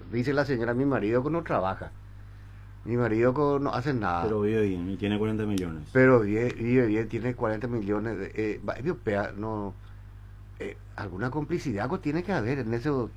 dice la señora, mi marido no trabaja, mi marido no hace nada. Pero vive bien y tiene 40 millones. Pero vive bien, tiene 40 millones. No, alguna complicidad tiene que haber en eso.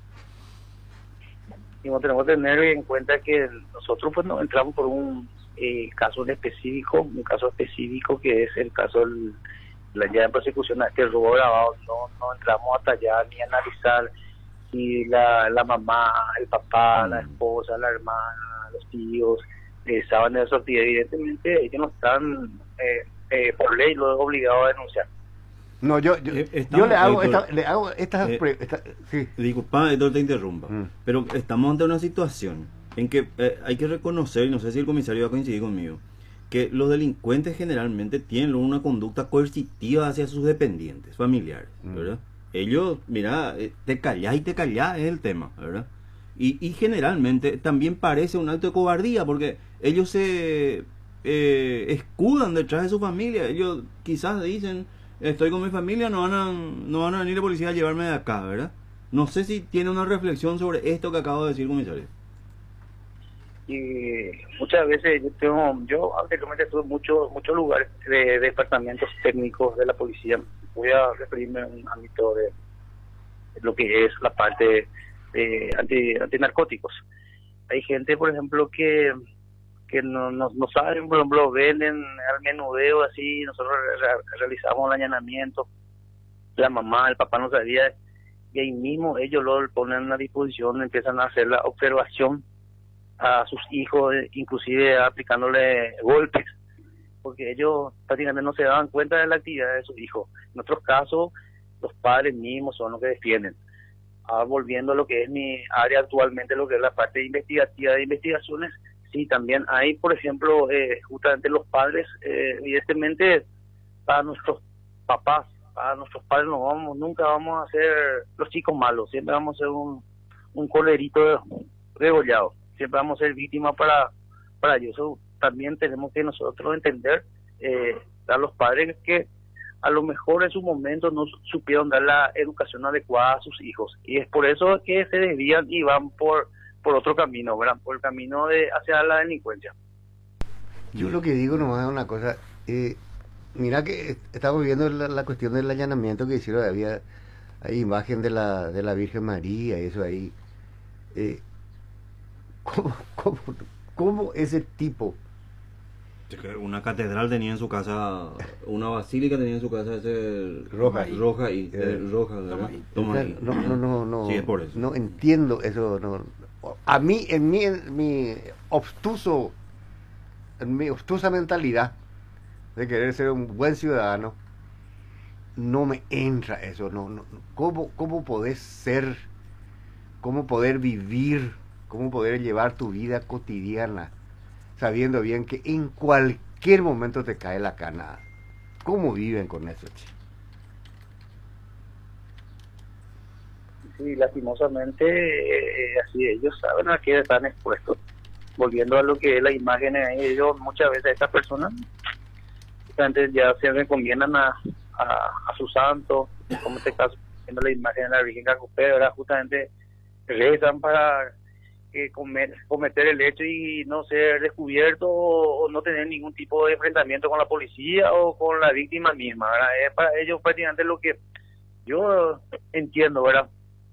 Y no tenemos que tener en cuenta que nosotros pues no entramos por un caso específico que es el caso de la ya en persecución a este robo grabado. No entramos hasta allá ni a analizar si la mamá, el papá, la esposa, la hermana, los tíos saben de eso. Y evidentemente ellos no están por ley lo obligados a denunciar. No, yo le hago estas sí. Disculpa, Héctor, te interrumpa. Pero estamos ante una situación en que hay que reconocer, y no sé si el comisario va a coincidir conmigo, que los delincuentes generalmente tienen una conducta coercitiva hacia sus dependientes familiares, ¿verdad? Ellos, mira, te callás es el tema, ¿verdad? Y generalmente también parece un acto de cobardía, porque ellos se escudan detrás de su familia. Ellos quizás dicen, estoy con mi familia, no van a venir la policía a llevarme de acá, ¿verdad? No sé si tiene una reflexión sobre esto que acabo de decir, comisario. Y muchas veces yo anteriormente tuve muchos lugares de departamentos técnicos de la policía. Voy a referirme a un ámbito de lo que es la parte de antinarcóticos. Hay gente, por ejemplo, que no saben, por ejemplo, venden al menudeo así, nosotros realizamos el allanamiento, la mamá, el papá no sabía, y ahí mismo ellos lo ponen a disposición, empiezan a hacer la observación a sus hijos, inclusive aplicándole golpes, porque ellos prácticamente no se daban cuenta de la actividad de sus hijos. En otros casos, los padres mismos son los que defienden. Volviendo a lo que es mi área actualmente, lo que es la parte investigativa de investigaciones, sí, también hay, por ejemplo, justamente los padres, evidentemente, para nuestros papás, para nuestros padres nunca vamos a ser los chicos malos, siempre vamos a ser un colerito degollado, siempre vamos a ser víctimas para ellos. Eso también tenemos que nosotros entender a los padres que a lo mejor en su momento no supieron dar la educación adecuada a sus hijos, y es por eso que se desvían y van por otro camino, ¿verdad? Por el camino hacia la delincuencia. Yo lo que digo nomás es una cosa, mira que estamos viendo la cuestión del allanamiento que hicieron, hay imagen de la Virgen María y eso ahí. ¿Cómo ese tipo? Una catedral tenía en su casa, una basílica tenía en su casa roja y roja, ¿verdad? No, sí, es por eso. No entiendo eso, no. A mí, en mi obstusa mentalidad de querer ser un buen ciudadano, no me entra eso, no. ¿Cómo podés ser, cómo poder vivir, cómo poder llevar tu vida cotidiana sabiendo bien que en cualquier momento te cae la cana? ¿Cómo viven con eso, che? Sí, lastimosamente, así ellos saben a qué están expuestos. Volviendo a lo que es la imagen, ellos muchas veces estas personas justamente ya se recomiendan a su santo, como en este caso, viendo la imagen de la Virgen Cacupé, justamente rezan para cometer el hecho y no ser descubierto o no tener ningún tipo de enfrentamiento con la policía o con la víctima misma, ¿verdad? Es para ellos prácticamente lo que yo entiendo, ¿verdad?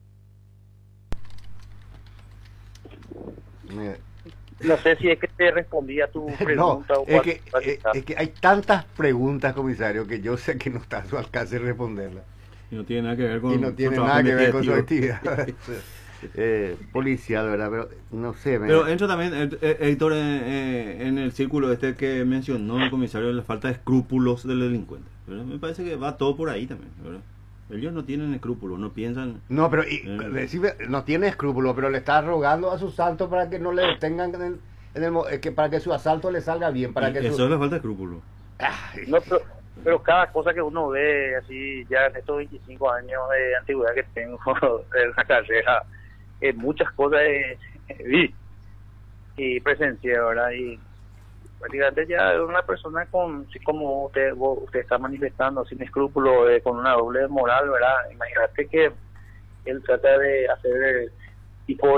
No sé si es que te respondí a tu pregunta. No, es que hay tantas preguntas, comisario, que yo sé que no está a su alcance responderlas. Y no tiene nada que ver con, su actividad policial, ¿verdad? Pero no sé. Pero entra también, Héctor, en el círculo este que mencionó el comisario, la falta de escrúpulos del delincuente, ¿verdad? Me parece que va todo por ahí también, ¿verdad? Ellos no tienen escrúpulos, no piensan... No, pero no tiene escrúpulos, pero le está rogando a sus santos para que no le detengan para que su asalto le salga bien. Eso es la falta de escrúpulos. No, pero cada cosa que uno ve así ya en estos 25 años de antigüedad que tengo en la carrera, muchas cosas vi y presencié, ¿verdad? Y prácticamente ya una persona como usted está manifestando, sin escrúpulos, con una doble moral, ¿verdad? Imagínate que él trata de hacer tipo